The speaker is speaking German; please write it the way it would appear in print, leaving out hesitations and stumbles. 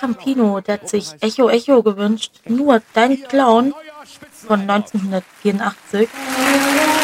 Campino, der hat sich Echo Echo gewünscht, nur Dein Clown von 1984.